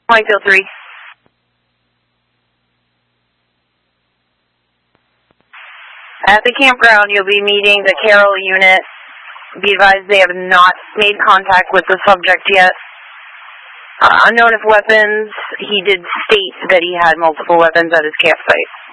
Whitefield 3. At the campground, you'll be meeting the Carroll unit. Be advised they have not made contact with the subject yet. Unknown if weapons. He did state that he had multiple weapons at his campsite.